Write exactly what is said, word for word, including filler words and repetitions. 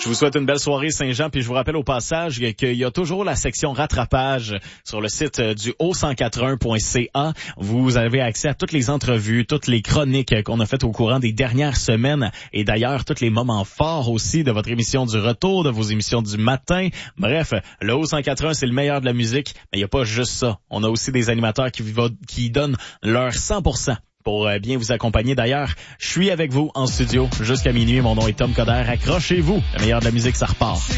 Je vous souhaite une belle soirée Saint-Jean, puis je vous rappelle au passage qu'il y a toujours la section rattrapage sur le site du O cent quatre-vingts point C A. Vous avez accès à toutes les entrevues, toutes les chroniques qu'on a faites au courant des dernières semaines et d'ailleurs tous les moments forts aussi de votre émission du retour, de vos émissions du matin. Bref, le O cent quatre-vingts, c'est le meilleur de la musique, mais il n'y a pas juste ça. On a aussi des animateurs qui, qui donnent leur cent pour cent pour bien vous accompagner. D'ailleurs, je suis avec vous en studio jusqu'à minuit. Mon nom est Tom Coderre. Accrochez-vous. Le meilleur de la musique, ça repart.